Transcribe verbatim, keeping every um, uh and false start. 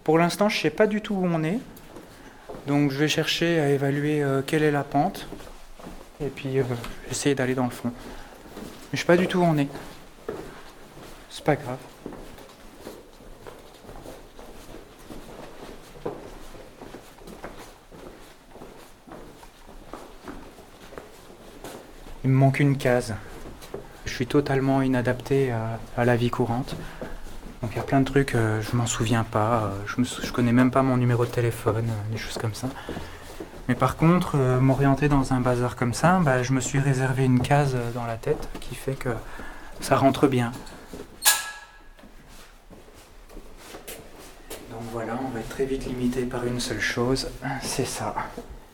Pour l'instant, je sais pas du tout où on est. Donc je vais chercher à évaluer euh, quelle est la pente. Et puis euh, essayer d'aller dans le fond. Mais je sais pas du tout où on est. C'est pas grave. Il me manque une case. Je suis totalement inadapté à, à la vie courante. Donc il y a plein de trucs, euh, je m'en souviens pas. euh, je, me, sou- je connais même pas mon numéro de téléphone, euh, des choses comme ça. Mais par contre, euh, m'orienter dans un bazar comme ça, bah, je me suis réservé une case euh, dans la tête qui fait que ça rentre bien. Donc voilà, on va être très vite limité par une seule chose, c'est ça.